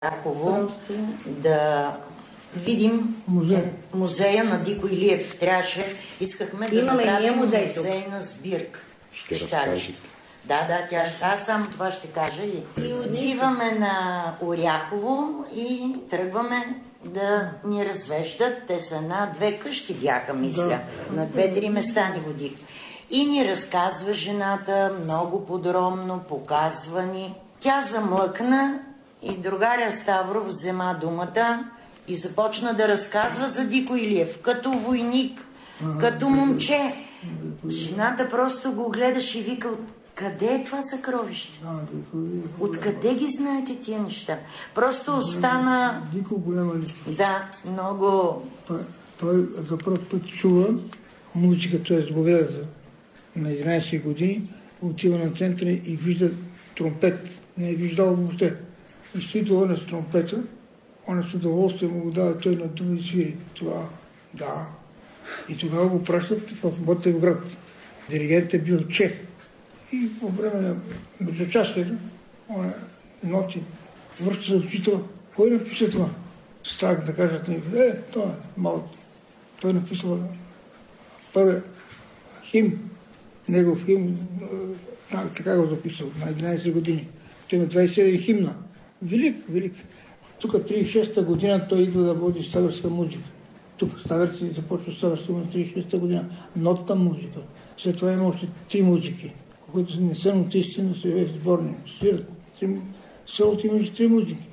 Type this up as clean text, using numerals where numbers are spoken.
Оряхово да видим музея на Дико Илиев. Искахме да направим музей на сбирка. Ще разкажете. Да, аз само това ще кажа. И отиваме на Оряхово и тръгваме да ни развеждат. Те са на 2 къщи бяха, мисля. На 2-3 места ни водих. И ни разказва жената много подробно, показва ни. Тя замлъкна и другаря Ставров взема думата и започна да разказва за Дико Илиев, като войник, като момче. Жената просто го гледаше и вика: къде е това съкровище? Откъде ги знаете тия неща? Просто остана... Дико голяма личност. Да, много... Той за първ път чува музика, т.е. говеда на 11 години, отива на центъра и вижда тромпет. Не е виждал въобще. И стои доволен с тромпета, он с удоволствие му го дава, той на дума и свири. Това, да. И тогава го пращат в Ботевград. Диригент е бил чех. И по време на безучастието, ноти, връща се учителя. Кой написа това? Страх да кажат ни, това е малко. Той написал първия хим, негов хим, така го записал, на 11 години. Той има 27 химна. Велик. Тук 36-та година той идва да води ставърска музика. Тук ставърци започва ставърска музика 36-та година. Нотна музика. След това има още 3 музики, които не са нотисти, но се сборни. Свират. Селото има 3 музики.